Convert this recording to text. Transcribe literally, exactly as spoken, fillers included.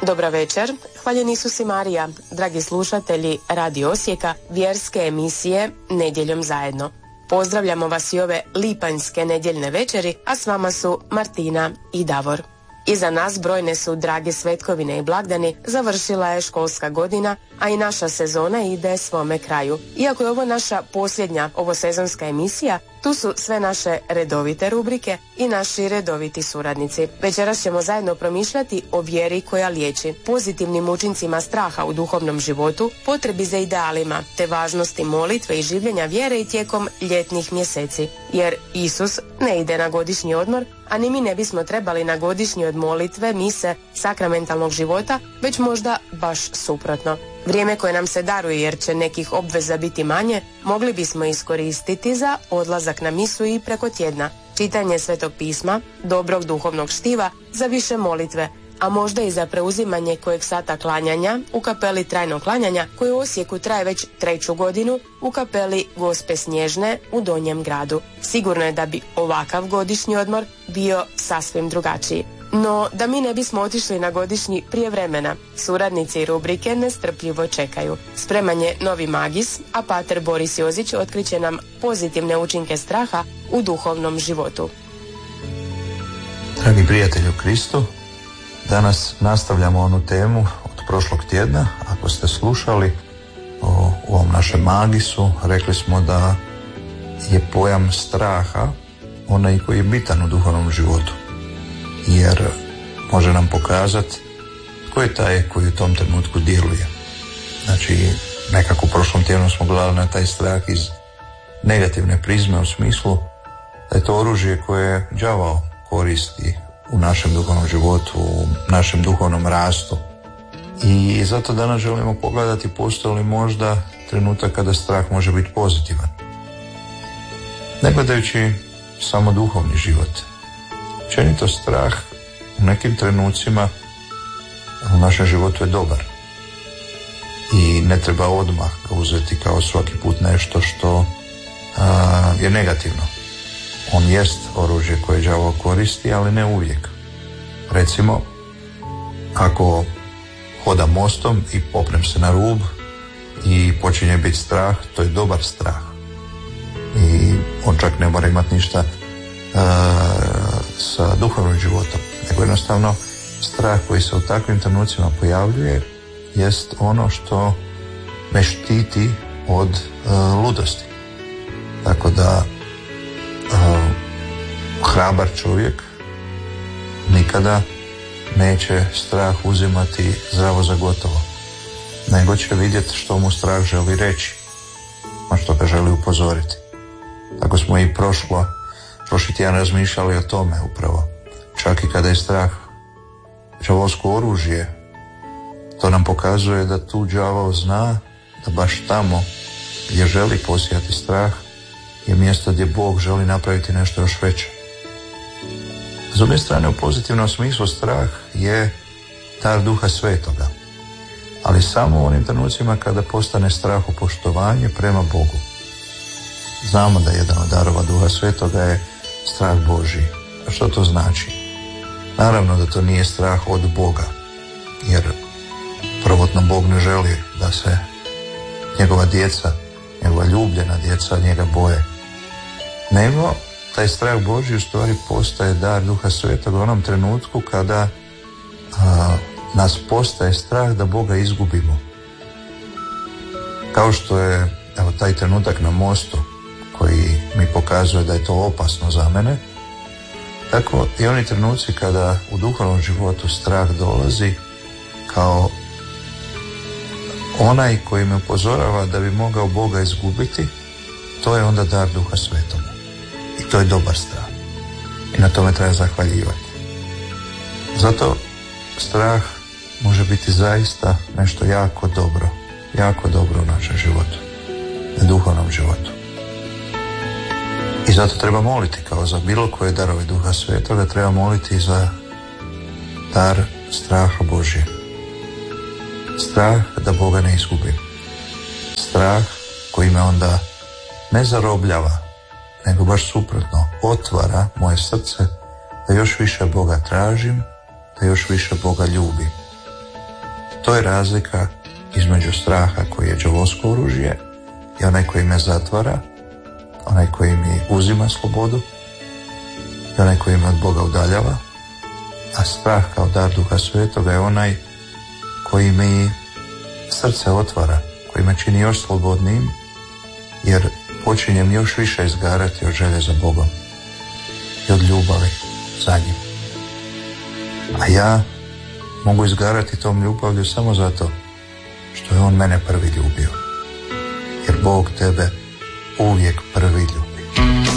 Dobra večer, hvaljeni Isus i Marija, dragi slušatelji Radio Osijeka, vjerske emisije Nedjeljom zajedno. Pozdravljamo vas i ove lipanjske nedjeljne večeri, a s vama su Martina i Davor. Iza nas brojne su drage svetkovine i blagdani, završila je školska godina, a i naša sezona ide svome kraju. Iako je ovo naša posljednja ovosezonska emisija, tu su sve naše redovite rubrike i naši redoviti suradnici. Večeras ćemo zajedno promišljati o vjeri koja liječi, pozitivnim učincima straha u duhovnom životu, potrebi za idealima, te važnosti molitve i življenja vjere i tijekom ljetnih mjeseci. Jer Isus ne ide na godišnji odmor, a ni mi ne bismo trebali na godišnji od molitve, mise, sakramentalnog života, već možda baš suprotno. Vrijeme koje nam se daruje, jer će nekih obveza biti manje, mogli bismo iskoristiti za odlazak na misu i preko tjedna, čitanje Svetog pisma, dobrog duhovnog štiva, za više molitve, a možda i za preuzimanje kojeg sata klanjanja u kapeli trajnog klanjanja, koji u Osijeku traje već treću godinu, u kapeli Gospe Snježne u Donjem gradu. Sigurno je da bi ovakav godišnji odmor bio sasvim drugačiji. No, da mi ne bismo otišli na godišnji prije vremena, suradnici rubrike nestrpljivo čekaju. Spreman je novi magis, a pater Boris Jozić otkriće nam pozitivne učinke straha u duhovnom životu. Dragi prijatelji u Kristu, danas nastavljamo onu temu od prošlog tjedna. Ako ste slušali o, u ovom našem magisu, rekli smo da je pojam straha onaj koji je bitan u duhovnom životu, jer može nam pokazati tko je taj koji u tom trenutku djeluje. Znači, nekako u prošlom tjednu smo gledali na taj strah iz negativne prizme, u smislu da je to oružje koje đavao koristi u našem duhovnom životu, u našem duhovnom rastu. I zato danas želimo pogledati postoji li možda trenutak kada strah može biti pozitivan. Ne gledajući samo duhovni život. Općenito strah u nekim trenucima u našem životu je dobar. I ne treba odmah ga uzeti kao svaki put nešto što a, je negativno. On jest oružje koje đavo koristi, ali ne uvijek. Recimo, ako hodam mostom i poprem se na rub i počinje biti strah, to je dobar strah. I on čak ne mora imati ništa a, sa duhovnim životom, nego jednostavno strah koji se u takvim trenucima pojavljuje jest ono što me štiti od uh, ludosti. Tako da uh, hrabar čovjek nikada neće strah uzimati zdravo za gotovo, nego će vidjeti što mu strah želi reći, a što ga želi upozoriti. Tako smo i prošlo prošli tjedan razmišljali o tome upravo. Čak i kada je strah đavolsko oružje, to nam pokazuje da tu đavao zna da baš tamo gdje želi posijati strah je mjesto gdje Bog želi napraviti nešto još veće. S druge strane, u pozitivnom smislu strah je dar Duha Svetoga, ali samo u onim trenucima kada postane strah u poštovanje prema Bogu. Znamo da jedan od darova Duha Svetoga je strah Božji. A što to znači? Naravno da to nije strah od Boga, jer prvotno Bog ne želi da se njegova djeca, njegova ljubljena djeca njega boje. Nego taj strah Božji u stvari postaje dar Duha Svetoga u onom trenutku kada a, nas postaje strah da Boga izgubimo. Kao što je evo, taj trenutak na mostu koji mi pokazuje da je to opasno za mene, tako i oni trenuci kada u duhovnom životu strah dolazi kao onaj koji me upozorava da bi mogao Boga izgubiti, to je onda dar Duha Svetoga. I to je dobar strah. I na tome treba zahvaljivati. Zato strah može biti zaista nešto jako dobro, jako dobro u našem životu, u duhovnom životu. I zato treba moliti, kao za bilo koje darove Duha Svetoga, treba moliti za dar straha Božje. Strah da Boga ne izgubim. Strah koji me onda ne zarobljava, nego baš suprotno, otvara moje srce da još više Boga tražim, da još više Boga ljubim. To je razlika između straha koji je đavolsko oružje i onaj koji me zatvara, onaj koji mi uzima slobodu i onaj koji me od Boga udaljava, a strah kao dar Duha Svetoga je onaj koji mi srce otvara, koji me čini još slobodnijim, jer počinjem još više izgarati od želje za Bogom i od ljubavi za njim. A ja mogu izgarati tom ljubavlju samo zato što je On mene prvi ljubio, jer Bog tebe uvijek prvi ljubi.